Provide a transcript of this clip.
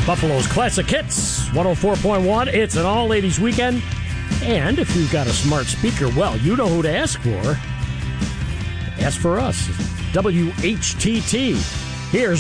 Buffalo's Classic Hits, 104.1. It's an all-ladies weekend. And if you've got a smart speaker, well, you know who to ask for. Ask for us. WHTT. Here's